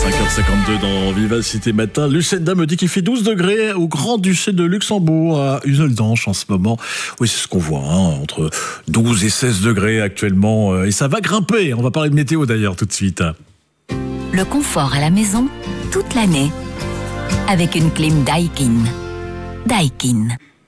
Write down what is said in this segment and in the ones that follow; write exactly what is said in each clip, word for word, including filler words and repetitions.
cinq heures cinquante-deux dans Vivacité Matin. Lucenda me dit qu'il fait douze degrés au Grand-Duché de Luxembourg, à Useldange en ce moment. Oui, c'est ce qu'on voit, hein, entre douze et seize degrés actuellement. Et ça va grimper. On va parler de météo d'ailleurs tout de suite. Le confort à la maison, toute l'année. Avec une clim Daikin. Daikin.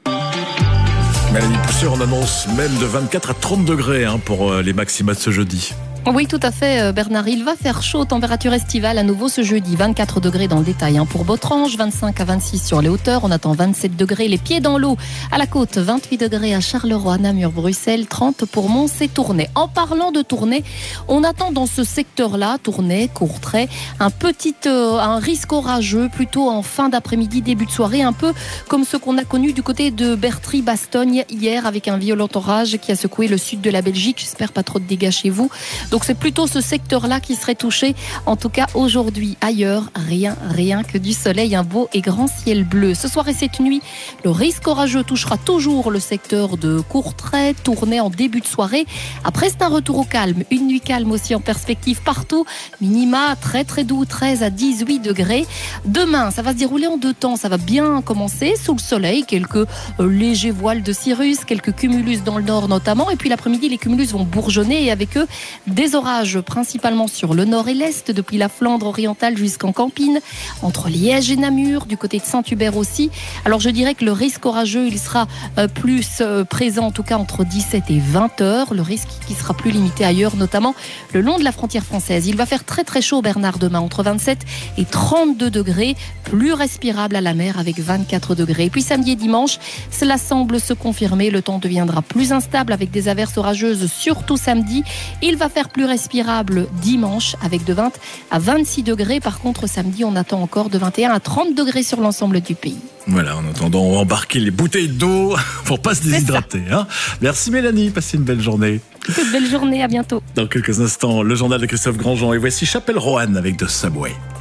Mélanie Pousseur, on annonce même de vingt-quatre à trente degrés hein, pour les maxima de ce jeudi. Oui, tout à fait, Bernard. Il va faire chaud, température estivale à nouveau ce jeudi. vingt-quatre degrés dans le détail hein, pour Botrange, vingt-cinq à vingt-six sur les hauteurs. On attend vingt-sept degrés, les pieds dans l'eau à la côte. vingt-huit degrés à Charleroi, Namur, Bruxelles. trente pour Mons et Tournai. En parlant de Tournai, on attend dans ce secteur-là, Tournai, Courtrai, un petit euh, un risque orageux plutôt en fin d'après-midi, début de soirée, un peu comme ce qu'on a connu du côté de Bertry-Bastogne hier avec un violent orage qui a secoué le sud de la Belgique. J'espère pas trop de dégâts chez vous. Donc c'est plutôt ce secteur-là qui serait touché. En tout cas, aujourd'hui, ailleurs, rien, rien que du soleil, un beau et grand ciel bleu. Ce soir et cette nuit, le risque orageux touchera toujours le secteur de Courtrai, Tournai en début de soirée. Après, c'est un retour au calme. Une nuit calme aussi en perspective partout. Minima très très doux, treize à dix-huit degrés. Demain, ça va se dérouler en deux temps. Ça va bien commencer sous le soleil. Quelques euh, légers voiles de cirrus, quelques cumulus dans le nord notamment. Et puis l'après-midi, les cumulus vont bourgeonner et avec eux, des Des orages principalement sur le nord et l'est, depuis la Flandre orientale jusqu'en Campine, entre Liège et Namur, du côté de Saint-Hubert aussi. Alors je dirais que le risque orageux, il sera euh, plus euh, présent en tout cas entre dix-sept et vingt heures. Le risque qui sera plus limité ailleurs, notamment le long de la frontière française. Il va faire très très chaud Bernard demain, entre vingt-sept et trente-deux degrés, plus respirable à la mer avec vingt-quatre degrés. Et puis samedi et dimanche, cela semble se confirmer. Le temps deviendra plus instable avec des averses orageuses, surtout samedi. Il va faire plus respirable dimanche avec de vingt à vingt-six degrés. Par contre, samedi, on attend encore de vingt et un à trente degrés sur l'ensemble du pays. Voilà, en attendant, on va embarquer les bouteilles d'eau pour pas se déshydrater. Hein. Merci Mélanie, passez une belle journée. Toute belle journée, à bientôt. Dans quelques instants, le journal de Christophe Grandjean. Et voici Chapelle Roanne avec The Subway.